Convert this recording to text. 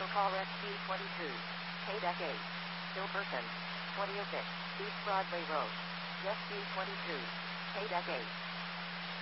call SB22. KDEC 8. Silverton. 2006. East Broadway Road. SB22. KDEC 8.